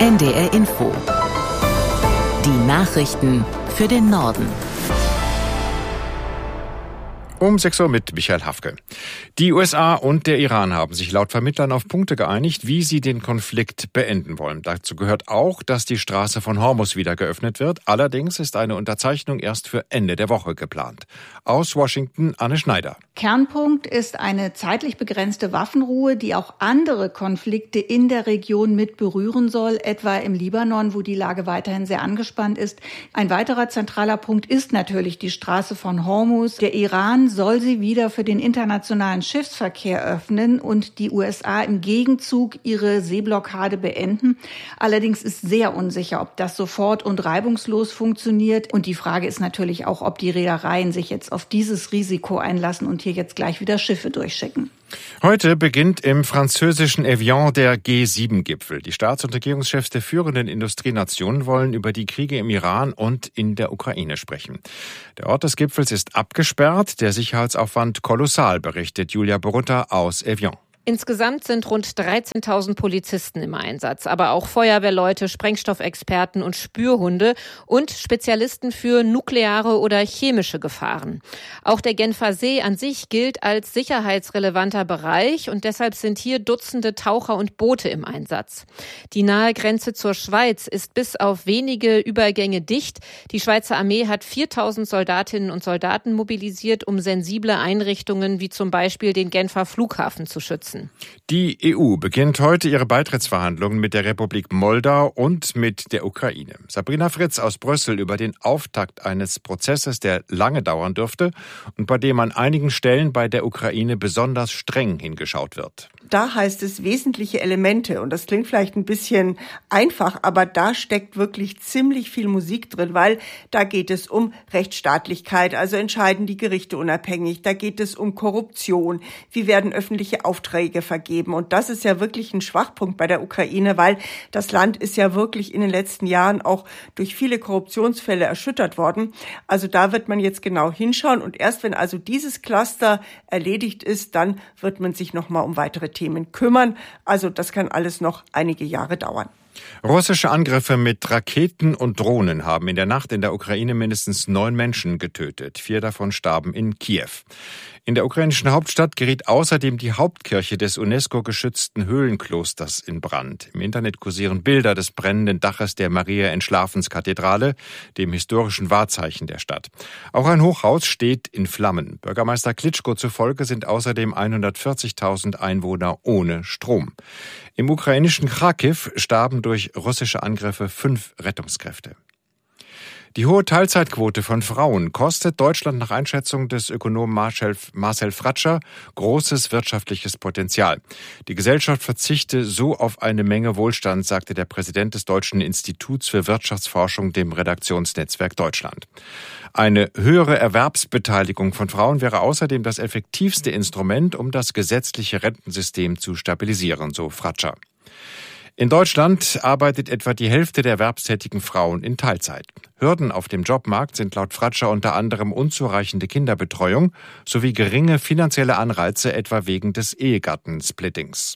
NDR Info. Die Nachrichten für den Norden. Um 6 Uhr mit Michael Hafke. Die USA und der Iran haben sich laut Vermittlern auf Punkte geeinigt, wie sie den Konflikt beenden wollen. Dazu gehört auch, dass die Straße von Hormuz wieder geöffnet wird. Allerdings ist eine Unterzeichnung erst für Ende der Woche geplant. Aus Washington, Anne Schneider. Kernpunkt ist eine zeitlich begrenzte Waffenruhe, die auch andere Konflikte in der Region mit berühren soll, etwa im Libanon, wo die Lage weiterhin sehr angespannt ist. Ein weiterer zentraler Punkt ist natürlich die Straße von Hormuz. Der Iran soll sie wieder für den internationalen Schiffsverkehr öffnen und die USA im Gegenzug ihre Seeblockade beenden. Allerdings ist sehr unsicher, ob das sofort und reibungslos funktioniert. Und die Frage ist natürlich auch, ob die Reedereien sich jetzt auf dieses Risiko einlassen und hier jetzt gleich wieder Schiffe durchschicken. Heute beginnt im französischen Evian der G7-Gipfel. Die Staats- und Regierungschefs der führenden Industrienationen wollen über die Kriege im Iran und in der Ukraine sprechen. Der Ort des Gipfels ist abgesperrt, der Sicherheitsaufwand kolossal, berichtet Julia Borutta aus Evian. Insgesamt sind rund 13.000 Polizisten im Einsatz, aber auch Feuerwehrleute, Sprengstoffexperten und Spürhunde und Spezialisten für nukleare oder chemische Gefahren. Auch der Genfer See an sich gilt als sicherheitsrelevanter Bereich und deshalb sind hier Dutzende Taucher und Boote im Einsatz. Die nahe Grenze zur Schweiz ist bis auf wenige Übergänge dicht. Die Schweizer Armee hat 4.000 Soldatinnen und Soldaten mobilisiert, um sensible Einrichtungen wie zum Beispiel den Genfer Flughafen zu schützen. Die EU beginnt heute ihre Beitrittsverhandlungen mit der Republik Moldau und mit der Ukraine. Sabrina Fritz aus Brüssel über den Auftakt eines Prozesses, der lange dauern dürfte und bei dem an einigen Stellen bei der Ukraine besonders streng hingeschaut wird. Da heißt es wesentliche Elemente und das klingt vielleicht ein bisschen einfach, aber da steckt wirklich ziemlich viel Musik drin, weil da geht es um Rechtsstaatlichkeit, also entscheiden die Gerichte unabhängig, da geht es um Korruption, wie werden öffentliche Aufträge vergeben und das ist ja wirklich ein Schwachpunkt bei der Ukraine, weil das Land ist ja wirklich in den letzten Jahren auch durch viele Korruptionsfälle erschüttert worden. Also da wird man jetzt genau hinschauen und erst wenn also dieses Cluster erledigt ist, dann wird man sich nochmal um weitere Themen kümmern. Also das kann alles noch einige Jahre dauern. Russische Angriffe mit Raketen und Drohnen haben in der Nacht in der Ukraine mindestens 9 Menschen getötet. 4 davon starben in Kiew. In der ukrainischen Hauptstadt geriet außerdem die Hauptkirche des UNESCO-geschützten Höhlenklosters in Brand. Im Internet kursieren Bilder des brennenden Daches der Maria-Entschlafens-Kathedrale, dem historischen Wahrzeichen der Stadt. Auch ein Hochhaus steht in Flammen. Bürgermeister Klitschko zufolge sind außerdem 140.000 Einwohner ohne Strom. Im ukrainischen Charkiw starben durch russische Angriffe 5 Rettungskräfte. Die hohe Teilzeitquote von Frauen kostet Deutschland nach Einschätzung des Ökonomen Marcel Fratscher großes wirtschaftliches Potenzial. Die Gesellschaft verzichte so auf eine Menge Wohlstand, sagte der Präsident des Deutschen Instituts für Wirtschaftsforschung dem Redaktionsnetzwerk Deutschland. Eine höhere Erwerbsbeteiligung von Frauen wäre außerdem das effektivste Instrument, um das gesetzliche Rentensystem zu stabilisieren, so Fratscher. In Deutschland arbeitet etwa die Hälfte der erwerbstätigen Frauen in Teilzeit. Hürden auf dem Jobmarkt sind laut Fratscher unter anderem unzureichende Kinderbetreuung sowie geringe finanzielle Anreize, etwa wegen des Ehegattensplittings.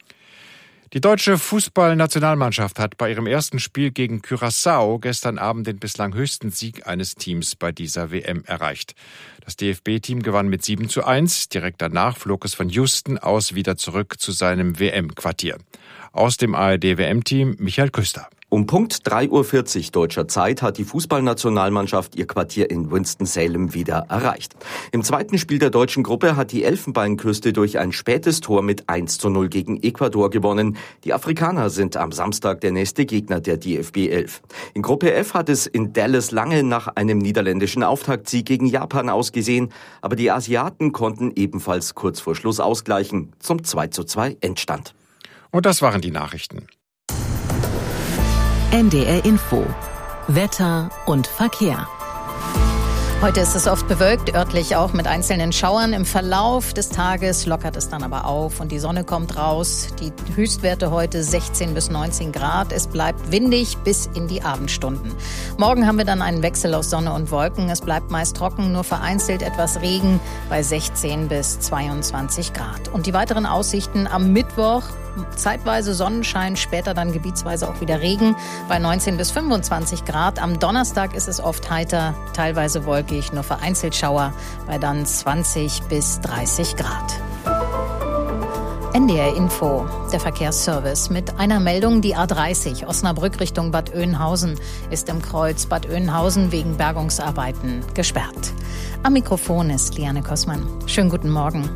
Die deutsche Fußballnationalmannschaft hat bei ihrem ersten Spiel gegen Curaçao gestern Abend den bislang höchsten Sieg eines Teams bei dieser WM erreicht. Das DFB-Team gewann mit 7:1. Direkt danach flog es von Houston aus wieder zurück zu seinem WM-Quartier. Aus dem ARD-WM-Team Michael Küster. Um Punkt 3:40 Uhr deutscher Zeit hat die Fußballnationalmannschaft ihr Quartier in Winston-Salem wieder erreicht. Im zweiten Spiel der deutschen Gruppe hat die Elfenbeinküste durch ein spätes Tor mit 1:0 gegen Ecuador gewonnen. Die Afrikaner sind am Samstag der nächste Gegner der DFB 11. In Gruppe F hat es in Dallas lange nach einem niederländischen Auftaktsieg gegen Japan ausgesehen, aber die Asiaten konnten ebenfalls kurz vor Schluss ausgleichen zum 2:2 Endstand. Und das waren die Nachrichten. NDR Info. Wetter und Verkehr. Heute ist es oft bewölkt, örtlich auch mit einzelnen Schauern. Im Verlauf des Tages lockert es dann aber auf und die Sonne kommt raus. Die Höchstwerte heute 16 bis 19 Grad. Es bleibt windig bis in die Abendstunden. Morgen haben wir dann einen Wechsel aus Sonne und Wolken. Es bleibt meist trocken, nur vereinzelt etwas Regen bei 16 bis 22 Grad. Und die weiteren Aussichten am Mittwoch. zeitweise Sonnenschein, später dann gebietsweise auch wieder Regen bei 19 bis 25 Grad. Am Donnerstag ist es oft heiter, teilweise wolkig, nur vereinzelt Schauer bei dann 20 bis 30 Grad. NDR Info, der Verkehrsservice mit einer Meldung. Die A30 Osnabrück Richtung Bad Oeynhausen ist im Kreuz Bad Oeynhausen wegen Bergungsarbeiten gesperrt. Am Mikrofon ist Liane Kossmann. Schönen guten Morgen.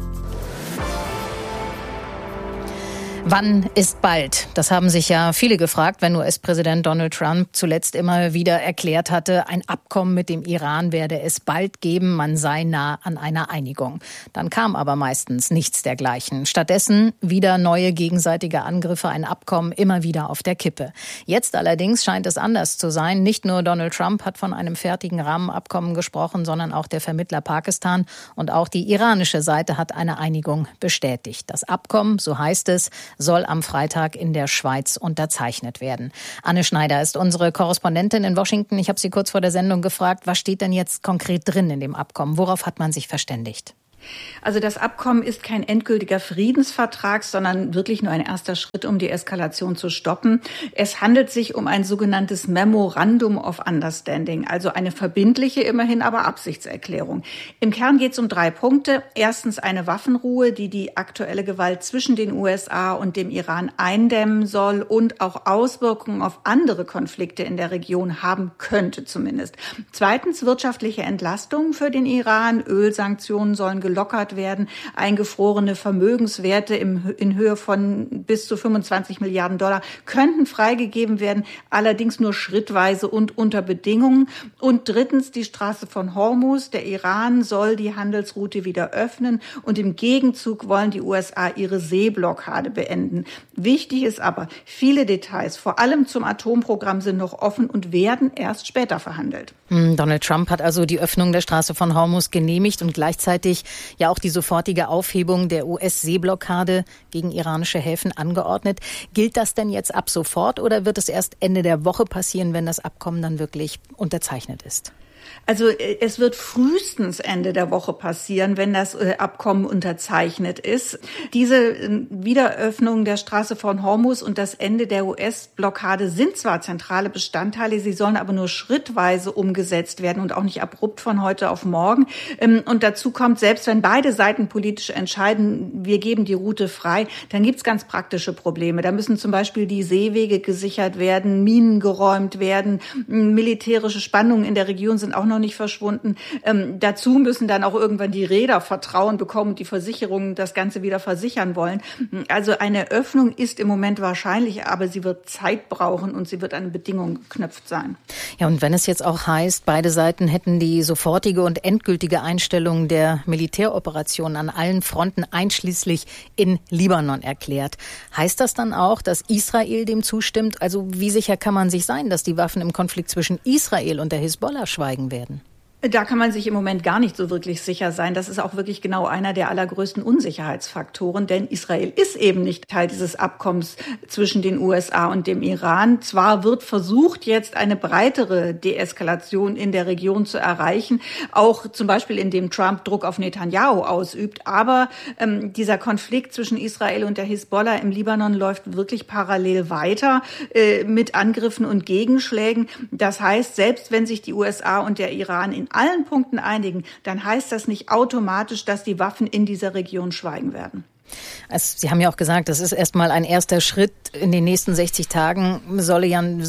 Wann ist bald? Das haben sich ja viele gefragt, wenn US-Präsident Donald Trump zuletzt immer wieder erklärt hatte, ein Abkommen mit dem Iran werde es bald geben, man sei nah an einer Einigung. Dann kam aber meistens nichts dergleichen. Stattdessen wieder neue gegenseitige Angriffe, ein Abkommen immer wieder auf der Kippe. Jetzt allerdings scheint es anders zu sein. Nicht nur Donald Trump hat von einem fertigen Rahmenabkommen gesprochen, sondern auch der Vermittler Pakistan und auch die iranische Seite hat eine Einigung bestätigt. Das Abkommen, so heißt es, soll am Freitag in der Schweiz unterzeichnet werden. Anne Schneider ist unsere Korrespondentin in Washington. Ich habe sie kurz vor der Sendung gefragt, was steht denn jetzt konkret drin in dem Abkommen? Worauf hat man sich verständigt? Also das Abkommen ist kein endgültiger Friedensvertrag, sondern wirklich nur ein erster Schritt, um die Eskalation zu stoppen. Es handelt sich um ein sogenanntes Memorandum of Understanding, also eine verbindliche, immerhin aber Absichtserklärung. Im Kern geht es um 3 Punkte. Erstens eine Waffenruhe, die die aktuelle Gewalt zwischen den USA und dem Iran eindämmen soll und auch Auswirkungen auf andere Konflikte in der Region haben könnte zumindest. Zweitens wirtschaftliche Entlastung für den Iran. Ölsanktionen sollen gelockert werden. Eingefrorene Vermögenswerte in Höhe von bis zu 25 Milliarden Dollar könnten freigegeben werden, allerdings nur schrittweise und unter Bedingungen. Und drittens die Straße von Hormuz. Der Iran soll die Handelsroute wieder öffnen und im Gegenzug wollen die USA ihre Seeblockade beenden. Wichtig ist aber, viele Details, vor allem zum Atomprogramm, sind noch offen und werden erst später verhandelt. Donald Trump hat also die Öffnung der Straße von Hormuz genehmigt und gleichzeitig ja auch die sofortige Aufhebung der US-Seeblockade gegen iranische Häfen angeordnet. Gilt das denn jetzt ab sofort oder wird es erst Ende der Woche passieren, wenn das Abkommen dann wirklich unterzeichnet ist? Also es wird frühestens Ende der Woche passieren, wenn das Abkommen unterzeichnet ist. Diese Wiederöffnung der Straße von Hormuz und das Ende der US-Blockade sind zwar zentrale Bestandteile, sie sollen aber nur schrittweise umgesetzt werden und auch nicht abrupt von heute auf morgen. Und dazu kommt, selbst wenn beide Seiten politisch entscheiden, wir geben die Route frei, dann gibt's ganz praktische Probleme. Da müssen zum Beispiel die Seewege gesichert werden, Minen geräumt werden, militärische Spannungen in der Region sind auch noch nicht verschwunden. Dazu müssen dann auch irgendwann die Reeder Vertrauen bekommen und die Versicherungen das Ganze wieder versichern wollen. Also eine Öffnung ist im Moment wahrscheinlich, aber sie wird Zeit brauchen und sie wird an Bedingungen geknüpft sein. Ja, und wenn es jetzt auch heißt, beide Seiten hätten die sofortige und endgültige Einstellung der Militäroperationen an allen Fronten einschließlich in Libanon erklärt, heißt das dann auch, dass Israel dem zustimmt? Also wie sicher kann man sich sein, dass die Waffen im Konflikt zwischen Israel und der Hisbollah schweigen werden? Da kann man sich im Moment gar nicht so wirklich sicher sein. Das ist auch wirklich genau einer der allergrößten Unsicherheitsfaktoren, denn Israel ist eben nicht Teil dieses Abkommens zwischen den USA und dem Iran. Zwar wird versucht, jetzt eine breitere Deeskalation in der Region zu erreichen, auch zum Beispiel indem Trump Druck auf Netanyahu ausübt, aber dieser Konflikt zwischen Israel und der Hisbollah im Libanon läuft wirklich parallel weiter mit Angriffen und Gegenschlägen. Das heißt, selbst wenn sich die USA und der Iran in allen Punkten einigen, dann heißt das nicht automatisch, dass die Waffen in dieser Region schweigen werden. Also Sie haben ja auch gesagt, das ist erstmal ein erster Schritt. In den nächsten 60 Tagen soll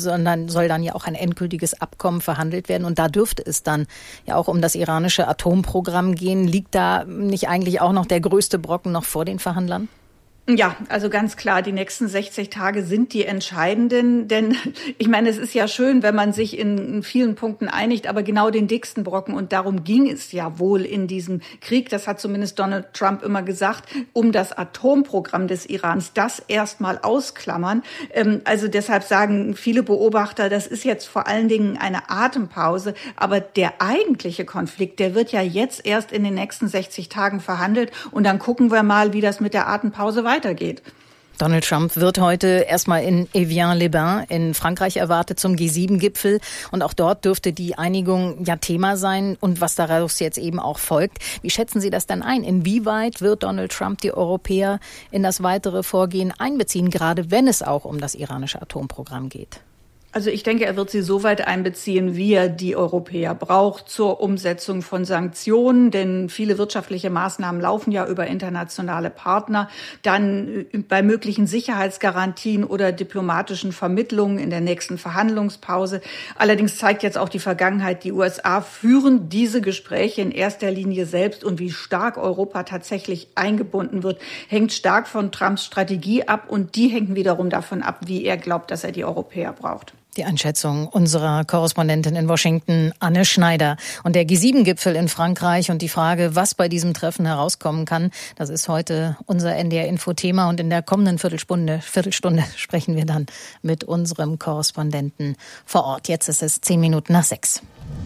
dann ja auch ein endgültiges Abkommen verhandelt werden. Und da dürfte es dann ja auch um das iranische Atomprogramm gehen. Liegt da nicht eigentlich auch noch der größte Brocken noch vor den Verhandlern? Ja, also ganz klar, die nächsten 60 Tage sind die entscheidenden, denn ich meine, es ist ja schön, wenn man sich in vielen Punkten einigt, aber genau den dicksten Brocken, und darum ging es ja wohl in diesem Krieg, das hat zumindest Donald Trump immer gesagt, um das Atomprogramm des Irans, das erstmal ausklammern. Also deshalb sagen viele Beobachter, das ist jetzt vor allen Dingen eine Atempause, aber der eigentliche Konflikt, der wird ja jetzt erst in den nächsten 60 Tagen verhandelt und dann gucken wir mal, wie das mit der Atempause weitergeht. Donald Trump wird heute erstmal in Evian-les-Bains in Frankreich erwartet zum G7-Gipfel. Und auch dort dürfte die Einigung ja Thema sein und was daraus jetzt eben auch folgt. Wie schätzen Sie das denn ein? Inwieweit wird Donald Trump die Europäer in das weitere Vorgehen einbeziehen, gerade wenn es auch um das iranische Atomprogramm geht? Also ich denke, er wird sie so weit einbeziehen, wie er die Europäer braucht zur Umsetzung von Sanktionen, denn viele wirtschaftliche Maßnahmen laufen ja über internationale Partner. Dann bei möglichen Sicherheitsgarantien oder diplomatischen Vermittlungen in der nächsten Verhandlungspause. Allerdings zeigt jetzt auch die Vergangenheit, die USA führen diese Gespräche in erster Linie selbst, und wie stark Europa tatsächlich eingebunden wird, hängt stark von Trumps Strategie ab, und die hängt wiederum davon ab, wie er glaubt, dass er die Europäer braucht. Die Einschätzung unserer Korrespondentin in Washington, Anne Schneider. Und der G7-Gipfel in Frankreich und die Frage, was bei diesem Treffen herauskommen kann, das ist heute unser NDR-Info-Thema. Und in der kommenden Viertelstunde sprechen wir dann mit unserem Korrespondenten vor Ort. Jetzt ist es 6:10.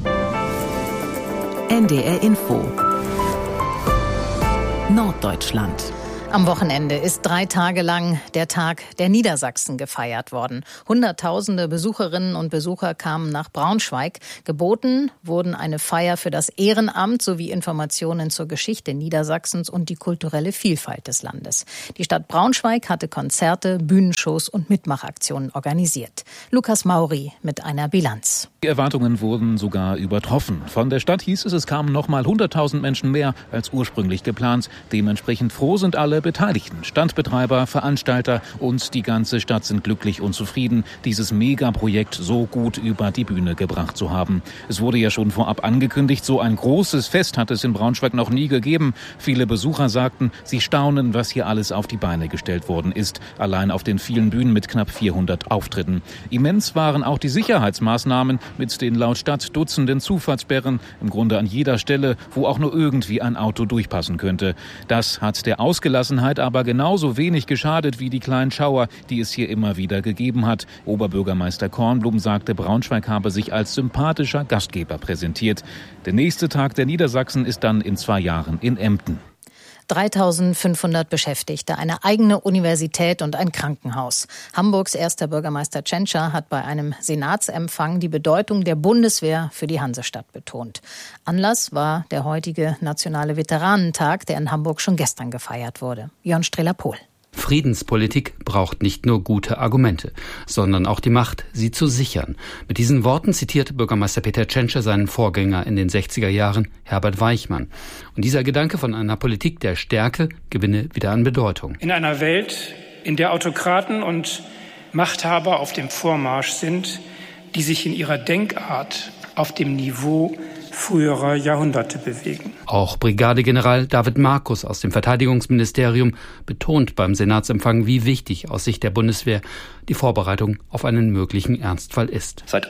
NDR-Info Norddeutschland. Am Wochenende ist 3 Tage lang der Tag der Niedersachsen gefeiert worden. Hunderttausende Besucherinnen und Besucher kamen nach Braunschweig. Geboten wurden eine Feier für das Ehrenamt sowie Informationen zur Geschichte Niedersachsens und die kulturelle Vielfalt des Landes. Die Stadt Braunschweig hatte Konzerte, Bühnenshows und Mitmachaktionen organisiert. Lukas Mauri mit einer Bilanz. Die Erwartungen wurden sogar übertroffen. Von der Stadt hieß es kamen noch mal 100.000 Menschen mehr als ursprünglich geplant. Dementsprechend froh sind alle Beteiligten. Standbetreiber, Veranstalter und die ganze Stadt sind glücklich und zufrieden, dieses Megaprojekt so gut über die Bühne gebracht zu haben. Es wurde ja schon vorab angekündigt, so ein großes Fest hat es in Braunschweig noch nie gegeben. Viele Besucher sagten, sie staunen, was hier alles auf die Beine gestellt worden ist. Allein auf den vielen Bühnen mit knapp 400 Auftritten. Immens waren auch die Sicherheitsmaßnahmen mit den laut Stadt Dutzenden Zufahrtssperren, im Grunde an jeder Stelle, wo auch nur irgendwie ein Auto durchpassen könnte. Das hat der Ausgelassenheit aber genauso wenig geschadet wie die kleinen Schauer, die es hier immer wieder gegeben hat. Oberbürgermeister Kornblum sagte, Braunschweig habe sich als sympathischer Gastgeber präsentiert. Der nächste Tag der Niedersachsen ist dann in 2 Jahren in Emden. 3.500 Beschäftigte, eine eigene Universität und ein Krankenhaus. Hamburgs erster Bürgermeister Tschentscher hat bei einem Senatsempfang die Bedeutung der Bundeswehr für die Hansestadt betont. Anlass war der heutige Nationale Veteranentag, der in Hamburg schon gestern gefeiert wurde. Jörn Strehler-Pohl. Friedenspolitik braucht nicht nur gute Argumente, sondern auch die Macht, sie zu sichern. Mit diesen Worten zitierte Bürgermeister Peter Tschentscher seinen Vorgänger in den 60er Jahren, Herbert Weichmann. Und dieser Gedanke von einer Politik der Stärke gewinne wieder an Bedeutung. In einer Welt, in der Autokraten und Machthaber auf dem Vormarsch sind, die sich in ihrer Denkart auf dem Niveau früherer Jahrhunderte bewegen. Auch Brigadegeneral David Markus aus dem Verteidigungsministerium betont beim Senatsempfang, wie wichtig aus Sicht der Bundeswehr die Vorbereitung auf einen möglichen Ernstfall ist. Seit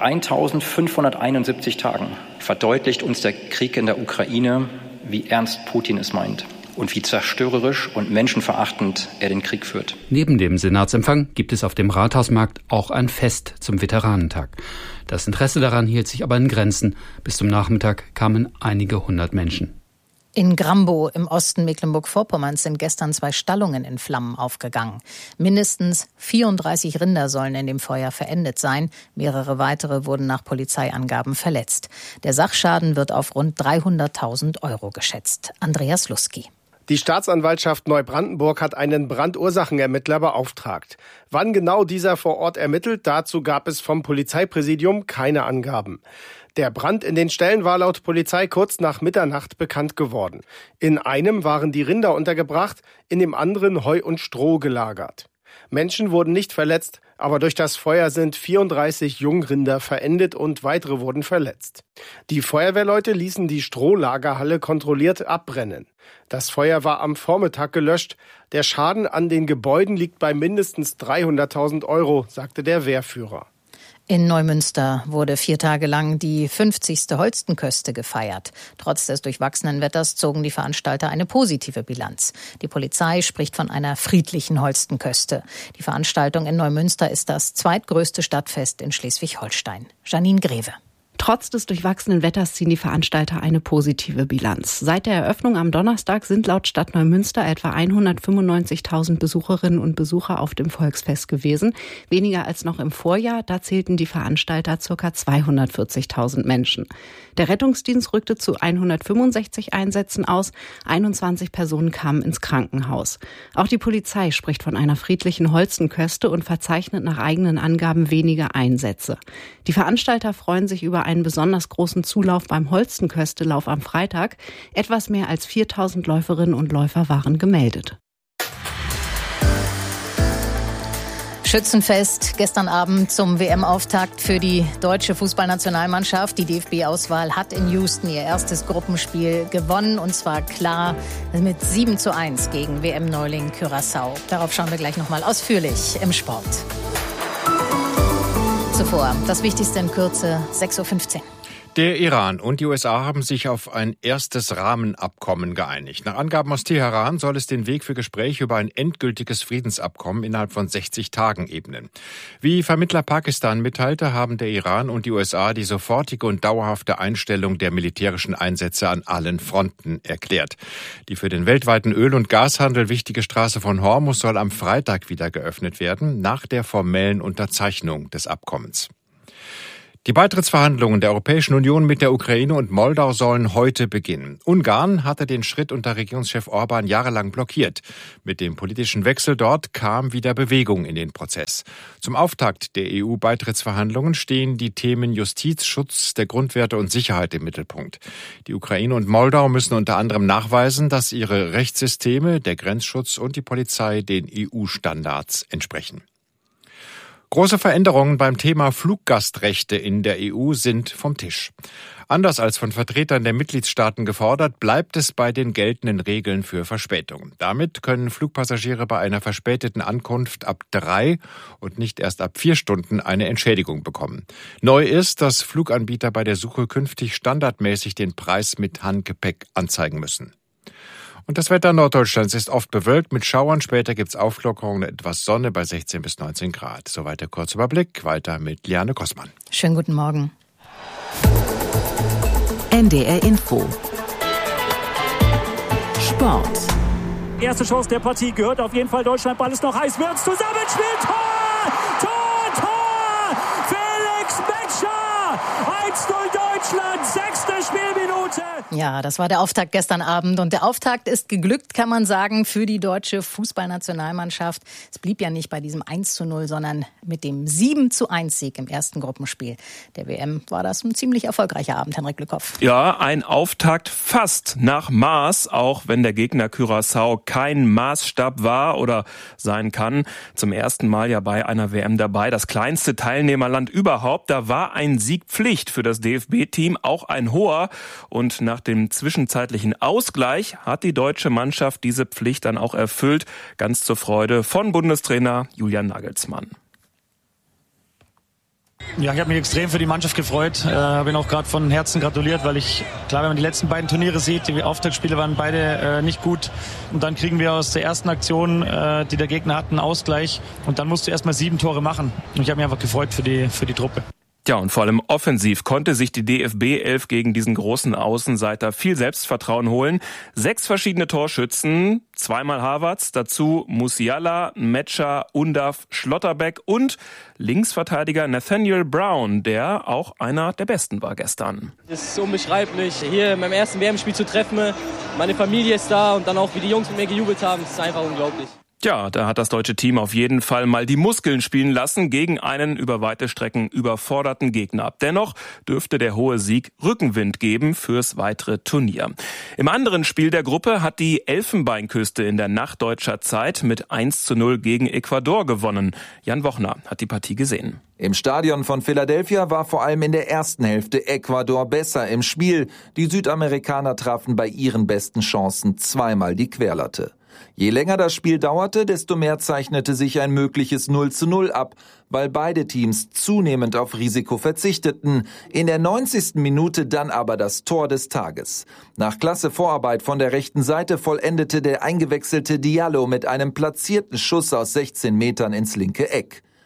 1571 Tagen verdeutlicht uns der Krieg in der Ukraine, wie ernst Putin es meint und wie zerstörerisch und menschenverachtend er den Krieg führt. Neben dem Senatsempfang gibt es auf dem Rathausmarkt auch ein Fest zum Veteranentag. Das Interesse daran hielt sich aber in Grenzen. Bis zum Nachmittag kamen einige hundert Menschen. In Grambow im Osten Mecklenburg-Vorpommerns sind gestern 2 Stallungen in Flammen aufgegangen. Mindestens 34 Rinder sollen in dem Feuer verendet sein. Mehrere weitere wurden nach Polizeiangaben verletzt. Der Sachschaden wird auf rund 300.000 € geschätzt. Andreas Luski. Die Staatsanwaltschaft Neubrandenburg hat einen Brandursachenermittler beauftragt. Wann genau dieser vor Ort ermittelt, dazu gab es vom Polizeipräsidium keine Angaben. Der Brand in den Ställen war laut Polizei kurz nach Mitternacht bekannt geworden. In einem waren die Rinder untergebracht, in dem anderen Heu und Stroh gelagert. Menschen wurden nicht verletzt, aber durch das Feuer sind 34 Jungrinder verendet und weitere wurden verletzt. Die Feuerwehrleute ließen die Strohlagerhalle kontrolliert abbrennen. Das Feuer war am Vormittag gelöscht. Der Schaden an den Gebäuden liegt bei mindestens 300.000 €, sagte der Wehrführer. In Neumünster wurde 4 Tage lang die 50. Holstenköste gefeiert. Trotz des durchwachsenen Wetters zogen die Veranstalter eine positive Bilanz. Die Polizei spricht von einer friedlichen Holstenköste. Die Veranstaltung in Neumünster ist das zweitgrößte Stadtfest in Schleswig-Holstein. Janine Greve. Trotz des durchwachsenen Wetters ziehen die Veranstalter eine positive Bilanz. Seit der Eröffnung am Donnerstag sind laut Stadt Neumünster etwa 195.000 Besucherinnen und Besucher auf dem Volksfest gewesen. Weniger als noch im Vorjahr, da zählten die Veranstalter ca. 240.000 Menschen. Der Rettungsdienst rückte zu 165 Einsätzen aus, 21 Personen kamen ins Krankenhaus. Auch die Polizei spricht von einer friedlichen Holstenköste und verzeichnet nach eigenen Angaben wenige Einsätze. Die Veranstalter freuen sich über einen besonders großen Zulauf beim Holstenköstelauf am Freitag. Etwas mehr als 4.000 Läuferinnen und Läufer waren gemeldet. Schützenfest gestern Abend zum WM-Auftakt für die deutsche Fußballnationalmannschaft. Die DFB-Auswahl hat in Houston ihr erstes Gruppenspiel gewonnen, und zwar klar mit 7:1 gegen WM-Neuling Curaçao. Darauf schauen wir gleich nochmal ausführlich im Sport. Zuvor das Wichtigste in Kürze, 6:15 Uhr. Der Iran und die USA haben sich auf ein erstes Rahmenabkommen geeinigt. Nach Angaben aus Teheran soll es den Weg für Gespräche über ein endgültiges Friedensabkommen innerhalb von 60 Tagen ebnen. Wie Vermittler Pakistan mitteilte, haben der Iran und die USA die sofortige und dauerhafte Einstellung der militärischen Einsätze an allen Fronten erklärt. Die für den weltweiten Öl- und Gashandel wichtige Straße von Hormuz soll am Freitag wieder geöffnet werden, nach der formellen Unterzeichnung des Abkommens. Die Beitrittsverhandlungen der Europäischen Union mit der Ukraine und Moldau sollen heute beginnen. Ungarn hatte den Schritt unter Regierungschef Orban jahrelang blockiert. Mit dem politischen Wechsel dort kam wieder Bewegung in den Prozess. Zum Auftakt der EU-Beitrittsverhandlungen stehen die Themen Justiz, Schutz der Grundwerte und Sicherheit im Mittelpunkt. Die Ukraine und Moldau müssen unter anderem nachweisen, dass ihre Rechtssysteme, der Grenzschutz und die Polizei den EU-Standards entsprechen. Große Veränderungen beim Thema Fluggastrechte in der EU sind vom Tisch. Anders als von Vertretern der Mitgliedstaaten gefordert, bleibt es bei den geltenden Regeln für Verspätungen. Damit können Flugpassagiere bei einer verspäteten Ankunft ab 3 und nicht erst ab 4 Stunden eine Entschädigung bekommen. Neu ist, dass Fluganbieter bei der Suche künftig standardmäßig den Preis mit Handgepäck anzeigen müssen. Und das Wetter Norddeutschlands ist oft bewölkt mit Schauern. Später gibt's Auflockerungen, etwas Sonne bei 16 bis 19 Grad. Soweit der Kurzüberblick. Weiter mit Liane Kossmann. Schönen guten Morgen. NDR Info. Sport. Erste Chance der Partie gehört auf jeden Fall Deutschland. Ball ist noch heiß. Wirtz zusammenspielt. Tor! Tor! Tor! Felix Metscher! 1:0 Deutschland. 6. Spielminute. Ja, das war der Auftakt gestern Abend. Und der Auftakt ist geglückt, kann man sagen, für die deutsche Fußballnationalmannschaft. Es blieb ja nicht bei diesem 1:0, sondern mit dem 7:1-Sieg im ersten Gruppenspiel der WM war das ein ziemlich erfolgreicher Abend, Henrik Lückhoff. Ja, ein Auftakt fast nach Maß, auch wenn der Gegner Curaçao kein Maßstab war oder sein kann. Zum ersten Mal ja bei einer WM dabei, das kleinste Teilnehmerland überhaupt. Da war ein Sieg Pflicht für das DFB-Team, auch ein hoher. Und nach dem zwischenzeitlichen Ausgleich hat die deutsche Mannschaft diese Pflicht dann auch erfüllt, ganz zur Freude von Bundestrainer Julian Nagelsmann. Ja, ich habe mich extrem für die Mannschaft gefreut. Habe ihnen auch gerade von Herzen gratuliert, weil klar, wenn man die letzten beiden Turniere sieht, die Auftaktspiele waren beide nicht gut. Und dann kriegen wir aus der ersten Aktion, die der Gegner hat, einen Ausgleich. Und dann musst du erstmal 7 Tore machen. Und ich habe mich einfach gefreut für die Truppe. Ja, und vor allem offensiv konnte sich die DFB-11 gegen diesen großen Außenseiter viel Selbstvertrauen holen. 6 verschiedene Torschützen, 2-mal Havertz, dazu Musiala, Metscher, Undav, Schlotterbeck und Linksverteidiger Nathaniel Brown, der auch einer der Besten war gestern. Es ist unbeschreiblich, hier in meinem ersten WM-Spiel zu treffen. Meine Familie ist da und dann auch, wie die Jungs mit mir gejubelt haben, das ist einfach unglaublich. Ja, da hat das deutsche Team auf jeden Fall mal die Muskeln spielen lassen gegen einen über weite Strecken überforderten Gegner. Dennoch dürfte der hohe Sieg Rückenwind geben fürs weitere Turnier. Im anderen Spiel der Gruppe hat die Elfenbeinküste in der Nacht deutscher Zeit mit 1:0 gegen Ecuador gewonnen. Jan Wochner hat die Partie gesehen. Im Stadion von Philadelphia war vor allem in der ersten Hälfte Ecuador besser im Spiel. Die Südamerikaner trafen bei ihren besten Chancen zweimal die Querlatte. Je länger das Spiel dauerte, desto mehr zeichnete sich ein mögliches 0:0 ab, weil beide Teams zunehmend auf Risiko verzichteten. In der 90. Minute dann aber das Tor des Tages. Nach klasse Vorarbeit von der rechten Seite vollendete der eingewechselte Diallo mit einem platzierten Schuss aus 16 Metern ins linke Eck.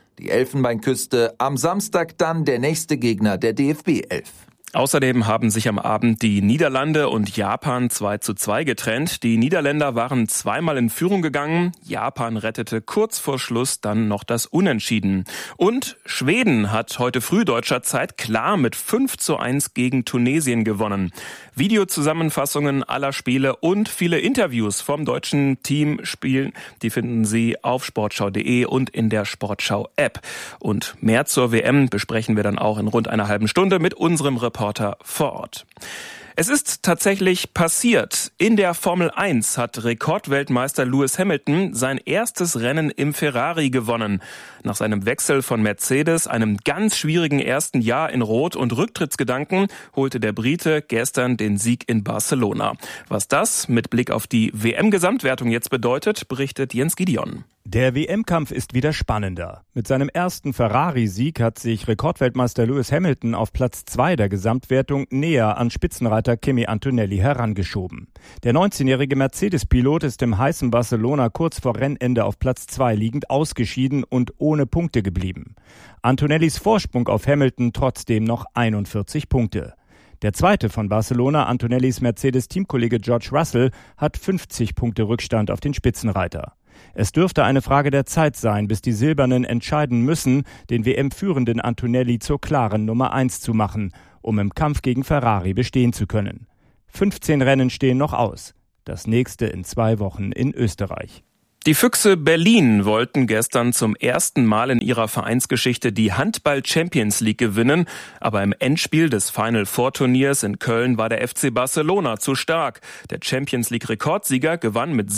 Die Elfenbeinküste, am Samstag dann der nächste Gegner der DFB 11. Außerdem haben sich am Abend die Niederlande und Japan 2:2 getrennt. Die Niederländer waren zweimal in Führung gegangen. Japan rettete kurz vor Schluss dann noch das Unentschieden. Und Schweden hat heute früh deutscher Zeit klar mit 5:1 gegen Tunesien gewonnen. Videozusammenfassungen aller Spiele und viele Interviews vom deutschen Teamspiel, die finden Sie auf sportschau.de und in der Sportschau-App. Und mehr zur WM besprechen wir dann auch in rund einer halben Stunde mit unserem Reporter vor Ort. Es ist tatsächlich passiert. In der Formel 1 hat Rekordweltmeister Lewis Hamilton sein erstes Rennen im Ferrari gewonnen. Nach seinem Wechsel von Mercedes, einem ganz schwierigen ersten Jahr in Rot und Rücktrittsgedanken, holte der Brite gestern den Sieg in Barcelona. Was das mit Blick auf die WM-Gesamtwertung jetzt bedeutet, berichtet Jens Gideon. Der WM-Kampf ist wieder spannender. Mit seinem ersten Ferrari-Sieg hat sich Rekordweltmeister Lewis Hamilton auf Platz 2 der Gesamtwertung näher an Spitzenreiter Kimi Antonelli herangeschoben. Der 19-jährige Mercedes-Pilot ist im heißen Barcelona kurz vor Rennende auf Platz 2 liegend ausgeschieden und ohne Punkte geblieben. Antonellis Vorsprung auf Hamilton trotzdem noch 41 Punkte. Der zweite von Barcelona, Antonellis Mercedes-Teamkollege George Russell, hat 50 Punkte Rückstand auf den Spitzenreiter. Es dürfte eine Frage der Zeit sein, bis die Silbernen entscheiden müssen, den WM-führenden Antonelli zur klaren Nummer 1 zu machen, um im Kampf gegen Ferrari bestehen zu können. 15 Rennen stehen noch aus. Das nächste in 2 Wochen in Österreich. Die Füchse Berlin wollten gestern zum ersten Mal in ihrer Vereinsgeschichte die Handball-Champions League gewinnen, aber im Endspiel des Final-Four-Turniers in Köln war der FC Barcelona zu stark. Der Champions-League-Rekordsieger gewann mit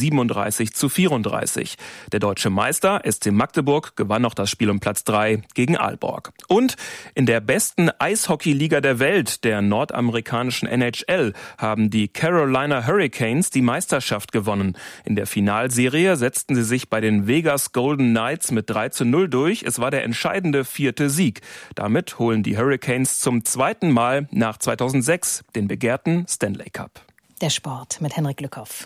37:34. Der deutsche Meister SC Magdeburg gewann noch das Spiel um Platz 3 gegen Aalborg. Und in der besten Eishockey-Liga der Welt, der nordamerikanischen NHL, haben die Carolina Hurricanes die Meisterschaft gewonnen. In der Finalserie setzten sie sich bei den Vegas Golden Knights mit 3:0 durch. Es war der entscheidende 4. Sieg. Damit holen die Hurricanes zum zweiten Mal nach 2006 den begehrten Stanley Cup. Der Sport mit Henrik Lückhoff.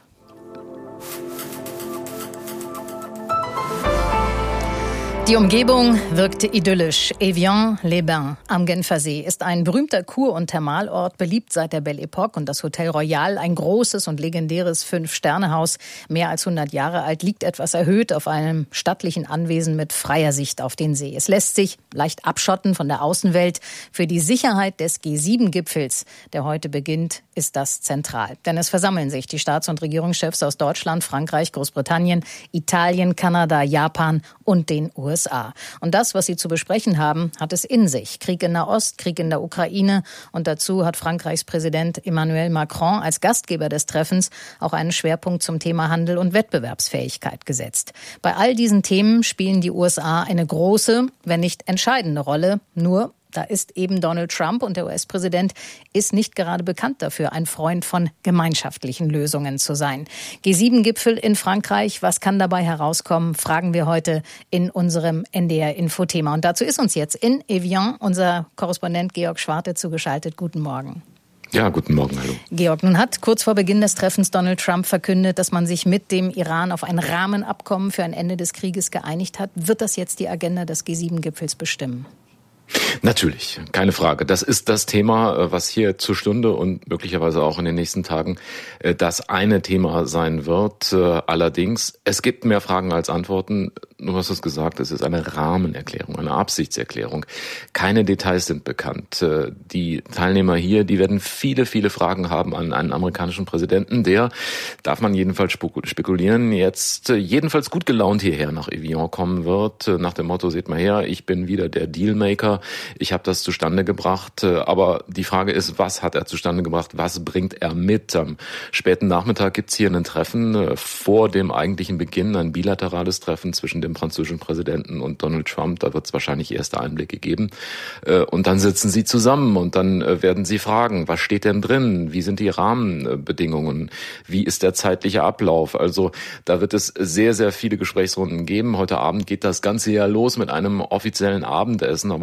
Die Umgebung wirkte idyllisch. Evian-les-Bains am Genfersee ist ein berühmter Kur- und Thermalort, beliebt seit der Belle Époque. Und das Hotel Royal, ein großes und legendäres 5-Sterne-Haus, mehr als 100 Jahre alt, liegt etwas erhöht auf einem stattlichen Anwesen mit freier Sicht auf den See. Es lässt sich leicht abschotten von der Außenwelt. Für die Sicherheit des G7-Gipfels, der heute beginnt, ist das zentral. Denn es versammeln sich die Staats- und Regierungschefs aus Deutschland, Frankreich, Großbritannien, Italien, Kanada, Japan und den USA. Und das, was sie zu besprechen haben, hat es in sich. Krieg in Nahost, Krieg in der Ukraine. Und dazu hat Frankreichs Präsident Emmanuel Macron als Gastgeber des Treffens auch einen Schwerpunkt zum Thema Handel und Wettbewerbsfähigkeit gesetzt. Bei all diesen Themen spielen die USA eine große, wenn nicht entscheidende Rolle. Nur da ist eben Donald Trump und der US-Präsident ist nicht gerade bekannt dafür, ein Freund von gemeinschaftlichen Lösungen zu sein. G7-Gipfel in Frankreich, was kann dabei herauskommen, fragen wir heute in unserem NDR-Info-Thema. Und dazu ist uns jetzt in Evian unser Korrespondent Georg Schwarte zugeschaltet. Guten Morgen. Ja, guten Morgen, hallo. Georg, nun hat kurz vor Beginn des Treffens Donald Trump verkündet, dass man sich mit dem Iran auf ein Rahmenabkommen für ein Ende des Krieges geeinigt hat. Wird das jetzt die Agenda des G7-Gipfels bestimmen? Natürlich, keine Frage. Das ist das Thema, was hier zur Stunde und möglicherweise auch in den nächsten Tagen das eine Thema sein wird. Allerdings, es gibt mehr Fragen als Antworten. Du hast es gesagt, es ist eine Rahmenerklärung, eine Absichtserklärung. Keine Details sind bekannt. Die Teilnehmer hier, die werden viele, viele Fragen haben an einen amerikanischen Präsidenten, der, darf man jedenfalls spekulieren, jetzt jedenfalls gut gelaunt hierher nach Evian kommen wird. Nach dem Motto, seht mal her, ich bin wieder der Dealmaker. Ich habe das zustande gebracht, aber die Frage ist, was hat er zustande gebracht, was bringt er mit? Am späten Nachmittag gibt's hier ein Treffen vor dem eigentlichen Beginn, ein bilaterales Treffen zwischen dem französischen Präsidenten und Donald Trump. Da wird es wahrscheinlich erste Einblicke geben. Und dann sitzen sie zusammen und dann werden sie fragen, was steht denn drin? Wie sind die Rahmenbedingungen? Wie ist der zeitliche Ablauf? Also da wird es sehr, sehr viele Gesprächsrunden geben. Heute Abend geht das Ganze ja los mit einem offiziellen Abendessen, aber auch da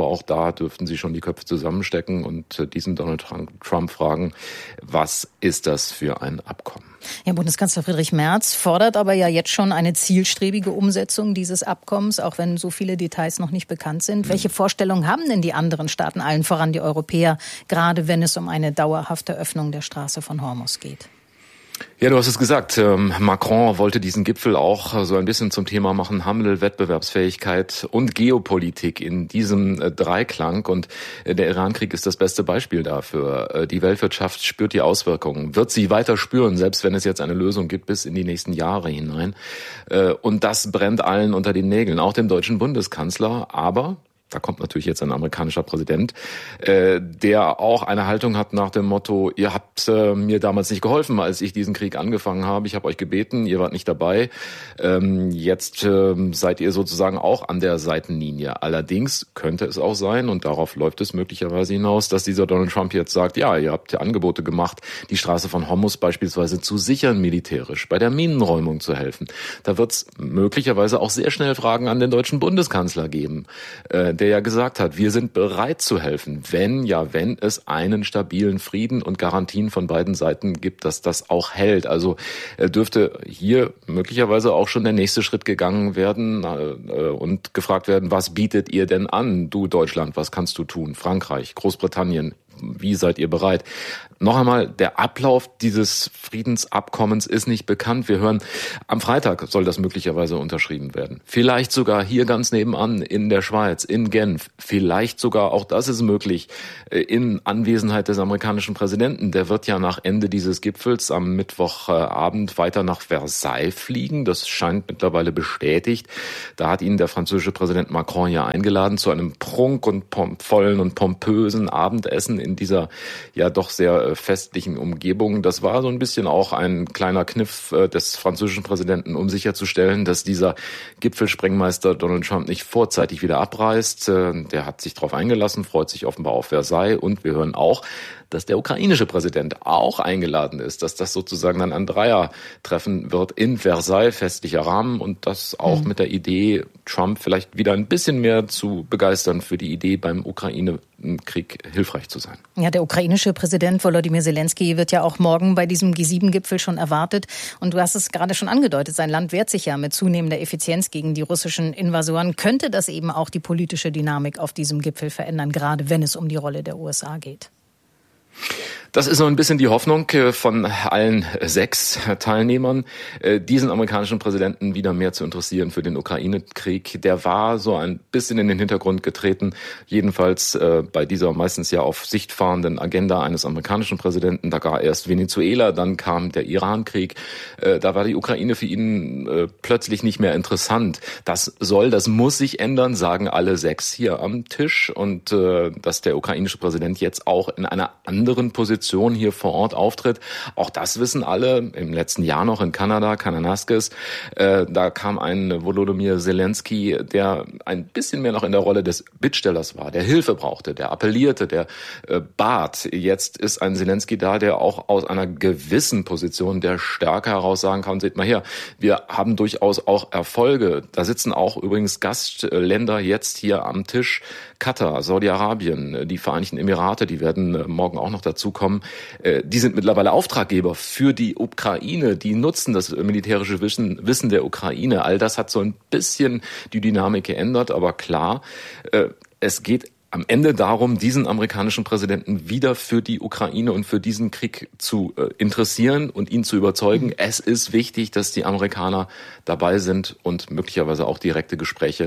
USA dürften sie schon die Köpfe zusammenstecken und diesen Donald Trump fragen, was ist das für ein Abkommen? Ja, Bundeskanzler Friedrich Merz fordert aber ja jetzt schon eine zielstrebige Umsetzung dieses Abkommens, auch wenn so viele Details noch nicht bekannt sind. Welche Vorstellungen haben denn die anderen Staaten, allen voran die Europäer, gerade wenn es um eine dauerhafte Öffnung der Straße von Hormuz geht? Ja, du hast es gesagt. Macron wollte diesen Gipfel auch so ein bisschen zum Thema machen. Handel, Wettbewerbsfähigkeit und Geopolitik in diesem Dreiklang. Und der Iran-Krieg ist das beste Beispiel dafür. Die Weltwirtschaft spürt die Auswirkungen, wird sie weiter spüren, selbst wenn es jetzt eine Lösung gibt bis in die nächsten Jahre hinein. Und das brennt allen unter den Nägeln, auch dem deutschen Bundeskanzler. Aber da kommt natürlich jetzt ein amerikanischer Präsident, der auch eine Haltung hat nach dem Motto, ihr habt mir damals nicht geholfen, als ich diesen Krieg angefangen habe. Ich habe euch gebeten, ihr wart nicht dabei. Jetzt seid ihr sozusagen auch an der Seitenlinie. Allerdings könnte es auch sein, und darauf läuft es möglicherweise hinaus, dass dieser Donald Trump jetzt sagt, ja, ihr habt ja Angebote gemacht, die Straße von Hormuz beispielsweise zu sichern militärisch, bei der Minenräumung zu helfen. Da wird es möglicherweise auch sehr schnell Fragen an den deutschen Bundeskanzler geben, der ja gesagt hat, wir sind bereit zu helfen, wenn es einen stabilen Frieden und Garantien von beiden Seiten gibt, dass das auch hält. Also dürfte hier möglicherweise auch schon der nächste Schritt gegangen werden und gefragt werden, was bietet ihr denn an? Du Deutschland, was kannst du tun? Frankreich, Großbritannien, wie seid ihr bereit? Noch einmal, der Ablauf dieses Friedensabkommens ist nicht bekannt. Wir hören, am Freitag soll das möglicherweise unterschrieben werden. Vielleicht sogar hier ganz nebenan in der Schweiz, in Genf. Vielleicht sogar, auch das ist möglich, in Anwesenheit des amerikanischen Präsidenten. Der wird ja nach Ende dieses Gipfels am Mittwochabend weiter nach Versailles fliegen. Das scheint mittlerweile bestätigt. Da hat ihn der französische Präsident Macron ja eingeladen zu einem prunk- und vollen und pompösen Abendessen in dieser ja doch sehr festlichen Umgebung. Das war so ein bisschen auch ein kleiner Kniff des französischen Präsidenten, um sicherzustellen, dass dieser Gipfelsprengmeister Donald Trump nicht vorzeitig wieder abreist. Der hat sich darauf eingelassen, freut sich offenbar auf Versailles, und wir hören auch, dass der ukrainische Präsident auch eingeladen ist, dass das sozusagen dann ein Dreiertreffen wird in Versailles, festlicher Rahmen, und das auch mit der Idee, Trump vielleicht wieder ein bisschen mehr zu begeistern für die Idee, beim Ukraine-Krieg hilfreich zu sein. Ja, der ukrainische Präsident Volodymyr Zelensky wird ja auch morgen bei diesem G7-Gipfel schon erwartet. Und du hast es gerade schon angedeutet, sein Land wehrt sich ja mit zunehmender Effizienz gegen die russischen Invasoren. Könnte das eben auch die politische Dynamik auf diesem Gipfel verändern, gerade wenn es um die Rolle der USA geht? Das ist so ein bisschen die Hoffnung von allen 6 Teilnehmern, diesen amerikanischen Präsidenten wieder mehr zu interessieren für den Ukraine-Krieg. Der war so ein bisschen in den Hintergrund getreten, jedenfalls bei dieser meistens ja auf Sicht fahrenden Agenda eines amerikanischen Präsidenten. Da war erst Venezuela, dann kam der Iran-Krieg. Da war die Ukraine für ihn plötzlich nicht mehr interessant. Das muss sich ändern, sagen alle 6 hier am Tisch. Und dass der ukrainische Präsident jetzt auch in einer anderen Position hier vor Ort auftritt. Auch das wissen alle. Im letzten Jahr noch in Kanada, Kananaskis, da kam ein Volodymyr Zelensky, der ein bisschen mehr noch in der Rolle des Bittstellers war, der Hilfe brauchte, der appellierte, der bat. Jetzt ist ein Zelensky da, der auch aus einer gewissen Position der Stärke heraus sagen kann, seht mal her, wir haben durchaus auch Erfolge. Da sitzen auch übrigens Gastländer jetzt hier am Tisch. Katar, Saudi-Arabien, die Vereinigten Emirate, die werden morgen auch noch dazukommen. Die sind mittlerweile Auftraggeber für die Ukraine. Die nutzen das militärische Wissen der Ukraine. All das hat so ein bisschen die Dynamik geändert. Aber klar, es geht am Ende darum, diesen amerikanischen Präsidenten wieder für die Ukraine und für diesen Krieg zu interessieren und ihn zu überzeugen. Es ist wichtig, dass die Amerikaner dabei sind und möglicherweise auch direkte Gespräche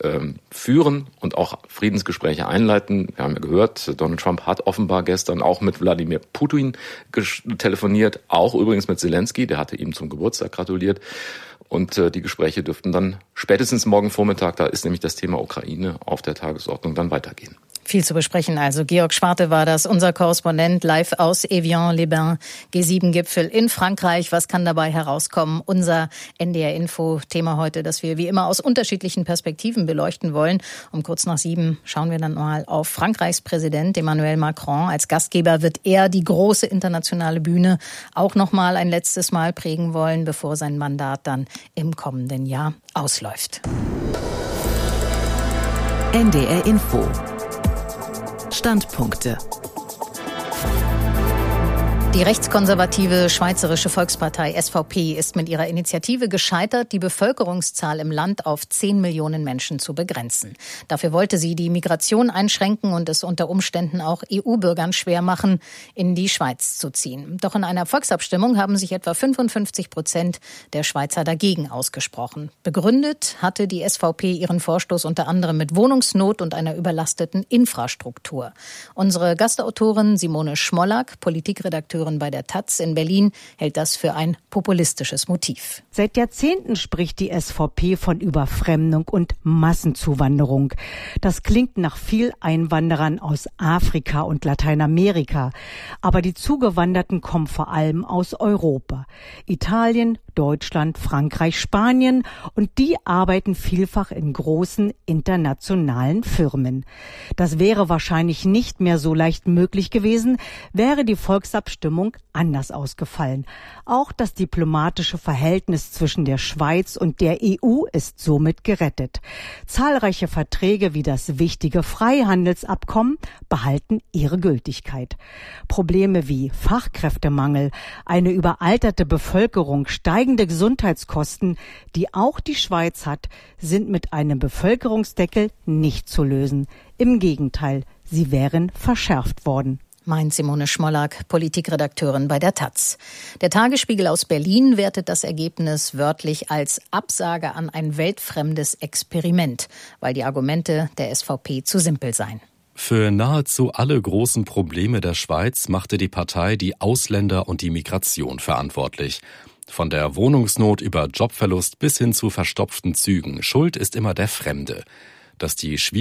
führen und auch Friedensgespräche einleiten. Wir haben ja gehört, Donald Trump hat offenbar gestern auch mit Wladimir Putin telefoniert, auch übrigens mit Zelensky, der hatte ihm zum Geburtstag gratuliert. Und die Gespräche dürften dann spätestens morgen Vormittag, da ist nämlich das Thema Ukraine auf der Tagesordnung, dann weitergehen. Viel zu besprechen also. Georg Schwarte war das, unser Korrespondent, live aus Evian-les-Bains, G7-Gipfel in Frankreich. Was kann dabei herauskommen? Unser NDR-Info-Thema heute, das wir wie immer aus unterschiedlichen Perspektiven beleuchten wollen. Um kurz nach 7 schauen wir dann mal auf Frankreichs Präsident Emmanuel Macron. Als Gastgeber wird er die große internationale Bühne auch noch mal ein letztes Mal prägen wollen, bevor sein Mandat dann im kommenden Jahr ausläuft. NDR Info. Standpunkte. Die rechtskonservative Schweizerische Volkspartei SVP ist mit ihrer Initiative gescheitert, die Bevölkerungszahl im Land auf 10 Millionen Menschen zu begrenzen. Dafür wollte sie die Migration einschränken und es unter Umständen auch EU-Bürgern schwer machen, in die Schweiz zu ziehen. Doch in einer Volksabstimmung haben sich etwa 55% der Schweizer dagegen ausgesprochen. Begründet hatte die SVP ihren Vorstoß unter anderem mit Wohnungsnot und einer überlasteten Infrastruktur. Unsere Gastautorin Simone Schmollack, Politikredakteurin bei der Taz in Berlin, hält das für ein populistisches Motiv. Seit Jahrzehnten spricht die SVP von Überfremdung und Massenzuwanderung. Das klingt nach viel Einwanderern aus Afrika und Lateinamerika. Aber die Zugewanderten kommen vor allem aus Europa. Italien, Deutschland, Frankreich, Spanien, und die arbeiten vielfach in großen internationalen Firmen. Das wäre wahrscheinlich nicht mehr so leicht möglich gewesen, wäre die Volksabstimmung anders ausgefallen. Auch das diplomatische Verhältnis zwischen der Schweiz und der EU ist somit gerettet. Zahlreiche Verträge wie das wichtige Freihandelsabkommen behalten ihre Gültigkeit. Probleme wie Fachkräftemangel, eine überalterte Bevölkerung, steigende Gesundheitskosten, die auch die Schweiz hat, sind mit einem Bevölkerungsdeckel nicht zu lösen. Im Gegenteil, sie wären verschärft worden. Meint Simone Schmollack, Politikredakteurin bei der Taz. Der Tagesspiegel aus Berlin wertet das Ergebnis wörtlich als Absage an ein weltfremdes Experiment, weil die Argumente der SVP zu simpel seien. Für nahezu alle großen Probleme der Schweiz machte die Partei die Ausländer und die Migration verantwortlich. Von der Wohnungsnot über Jobverlust bis hin zu verstopften Zügen. Schuld ist immer der Fremde. Dass die